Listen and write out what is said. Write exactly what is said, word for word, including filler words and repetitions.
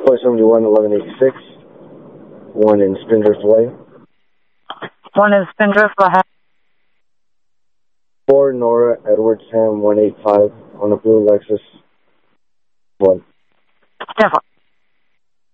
four seventy-one, eleven eighty-six. One in Spindrift Way. One in Spindrift, go ahead. four Nora Edward Sam one eight five on a blue Lexus. One. ten four.